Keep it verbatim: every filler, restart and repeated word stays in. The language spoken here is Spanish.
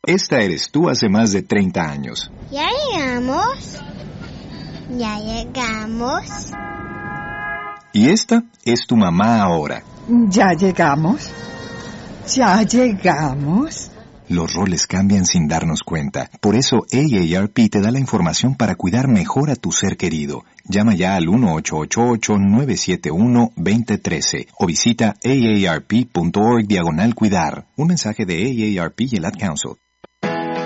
Esta eres tú hace más de treinta años. Ya llegamos. Ya llegamos. Y esta es tu mamá ahora. Ya llegamos. Ya llegamos. Los roles cambian sin darnos cuenta. Por eso A A R P te da la información para cuidar mejor a tu ser querido. Llama ya al uno ocho ocho ocho, nueve siete uno, dos cero uno tres o visita a a r p punto org diagonal cuidar. Un mensaje de A A R P y el Ad Council.